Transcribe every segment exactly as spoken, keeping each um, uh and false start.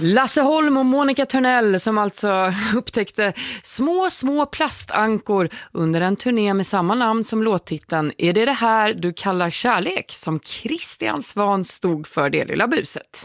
Lasse Holm och Monica Törnell som alltså upptäckte små, små plastankor under en turné med samma namn som låttiteln Är det det här du kallar kärlek, som Christian Svahn stod för det lilla buset.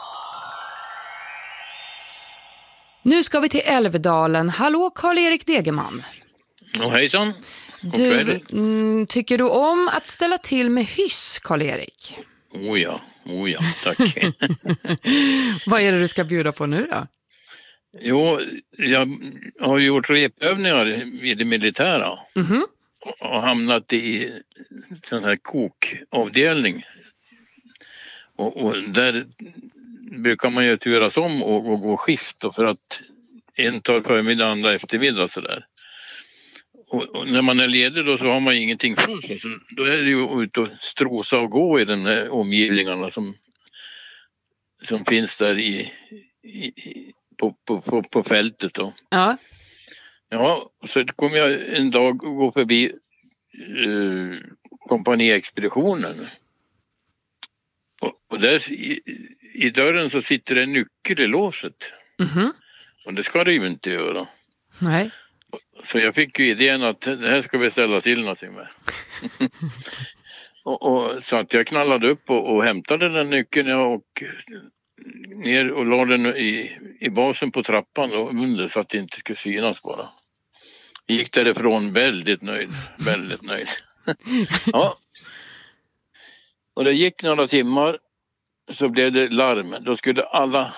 Nu ska vi till Älvdalen. Hallå Karl-Erik Degerman. Oh, hejsan. Du, mm, tycker du om att ställa till med hyss, Karl-Erik? Oh ja, oh ja, tack. Vad är det du ska bjuda på nu då? Jo, jag har gjort repövningar i det militära. Mm-hmm. Och hamnat i sån här kokavdelning. Och, och där brukar man ju turas om och, och gå skift då, för att en tar förmiddag, andra eftermiddag sådär. Och, och när man är ledig då så har man ingenting för sig. Så då är det ju ut och strosa och gå i den här omgivningarna som, som finns där i, i, på, på, på, på fältet då. Ja. Ja, så kom jag en dag och gå förbi eh, kompaniexpeditionen. Och, och där i, i dörren så sitter det en nyckel i låset. Mm-hmm. Och det ska det ju inte göra. Nej. Så jag fick ju idén att det här ska vi ställa till någonting med. och, och, så att jag knallade upp och, och hämtade den nyckeln och ner och la den i, i basen på trappan och under så att det inte skulle synas bara. Gick därifrån väldigt nöjd, väldigt nöjd. Ja. Och det gick några timmar så blev det larm. Då skulle alla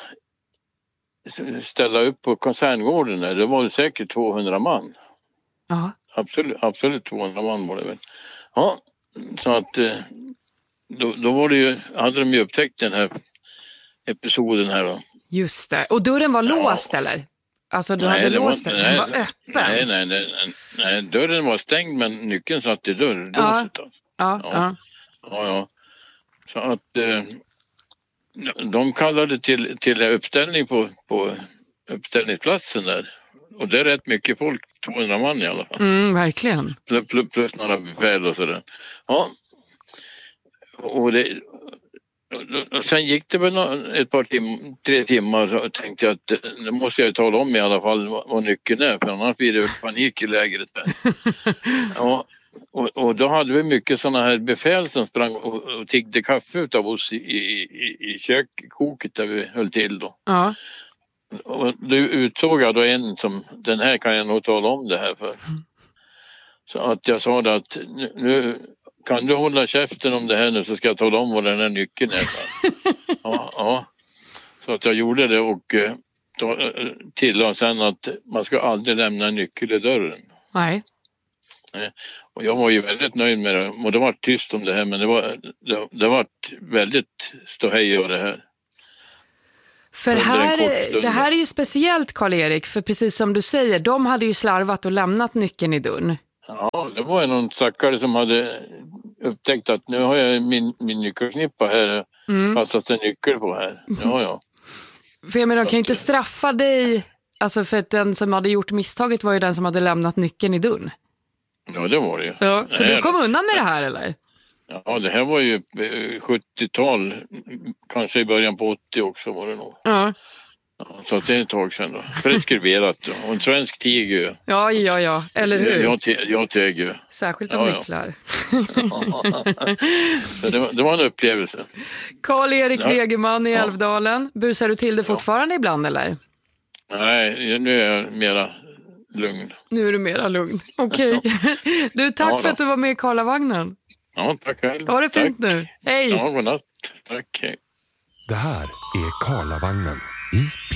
ställa upp på koncerngården där. Det var säkert tvåhundra man. Ja. Absolut, absolut tvåhundra man var det väl. Ja, så att då, då var det ju, hade de ju upptäckt den här episoden här då. Just det. Och dörren var låst ja. Eller? Alltså du nej, hade låst den, den var öppen. Nej, nej, nej, nej, dörren var stängd men nyckeln satt i dörren. Ja. Låset, alltså. ja, ja. ja. Ja, ja. Så att eh, de kallade till, till uppställning på, på uppställningsplatsen där. Och det är rätt mycket folk, tvåhundra man i alla fall. Mm, verkligen. Plus, plus, plus några befäl och sådär. Ja. Och, det, och sen gick det väl ett par timmar, tre timmar och tänkte jag att nu måste jag tala om i alla fall vad, vad nyckeln är. För annars blir det panik i lägret där. Ja. Och, och då hade vi mycket sådana här befäl som sprang och, och tiggde kaffe utav oss i, i, i kökkoket där vi höll till då. Ja. Och då utsåg jag då en som, den här kan jag nog tala om det här för. Så att jag sa det att nu, nu kan du hålla käften om det här nu så ska jag tala om vad den här nyckeln är. Ja, ja. Så att jag gjorde det och då tillade sen att man ska aldrig lämna en nyckel i dörren. Nej. Och jag var ju väldigt nöjd med det. Och det var tyst om det här. Men det var, det, det var väldigt ståhej av det här. För här, det här är ju speciellt, Karl-Erik. För precis som du säger, de hade ju slarvat och lämnat nyckeln i dörren. Ja, det var någon stackare som hade upptäckt att nu har jag min, min nyckelknippa här. Mm. Fast en nyckel på här. Ja, ja. För jag menar, de kan ju inte straffa dig. Alltså för att den som hade gjort misstaget var ju den som hade lämnat nyckeln i dörren. Ja, det var det ju. Ja, så du kom undan med det här, eller? Ja, det här var ju sjuttiotal, kanske i början på åttio också var det nog. Ja. Ja, så att det är ett tag sedan då. Preskriberat då. Och en svensk tiger. Ja, ja, ja. Eller hur? Jag, jag, jag tiger. Särskilt om ja, nycklar. Ja. det, var, det var en upplevelse. Karl-Erik ja. Degerman i Älvdalen. Busar du till det fortfarande ja. ibland, eller? Nej, nu är jag mera lugn. Nu är du mera lugn. Okej. Okay. Du, tack ja, för att du var med i Karlavagnen. Ja, tack själv. Ha det fint tack. nu. Hej. Ja, godnatt. Tack, hej. Det här är Karlavagnen i